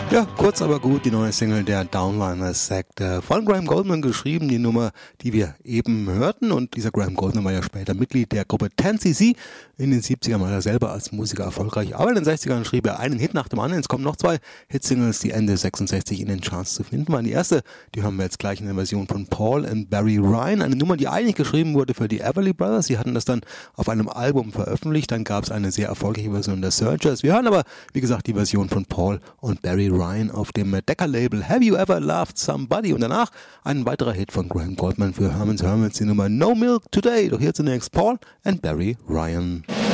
Ja, kurz aber gut, die neue Single der Downliners Sect von Graham Goldman geschrieben, die Nummer, die wir eben hörten. Und dieser Graham Goldman war ja später Mitglied der Gruppe 10cc. In den 70ern war er selber als Musiker erfolgreich, aber in den 60ern schrieb er einen Hit nach dem anderen. Es kommen noch zwei Hitsingles, die Ende 66 in den Charts zu finden waren. Die erste, die hören wir jetzt gleich in der Version von Paul and Barry Ryan, eine Nummer, die eigentlich geschrieben wurde für die Everly Brothers. Sie hatten das dann auf einem Album veröffentlicht, dann gab es eine sehr erfolgreiche Version der Searchers. Wir hören aber, wie gesagt, die Version von Paul und Barry Ryan auf dem Decca-Label Have You Ever Loved Somebody? Und danach ein weiterer Hit von Graham Goldman für Herman's Hermits, die Nummer No Milk Today. Doch hier zunächst Paul and Barry Ryan.